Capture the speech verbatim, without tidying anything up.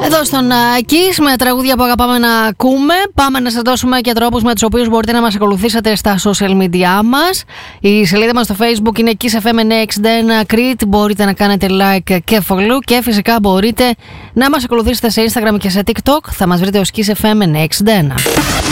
Εδώ στον Kiss με τραγούδια που αγαπάμε να ακούμε. Πάμε να σας δώσουμε και τρόπους με τους οποίους μπορείτε να μας ακολουθήσετε στα social media μας. Η σελίδα μας στο Facebook είναι Kiss εφ εμ εννιακόσια εξήντα ένα Crete. Μπορείτε να κάνετε like και follow και φυσικά μπορείτε να μας ακολουθήσετε σε Instagram και σε TikTok. Θα μας βρείτε ως Kiss εφ εμ εννιακόσια εξήντα ένα.